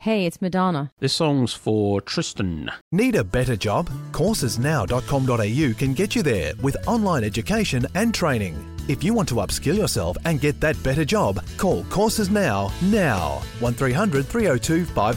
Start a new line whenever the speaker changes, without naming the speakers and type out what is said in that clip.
Hey, it's Madonna.
This song's for Tristan.
Need a better job? Coursesnow.com.au can get you there with online education and training. If you want to upskill yourself and get that better job, call Courses Now. 1300 302 500.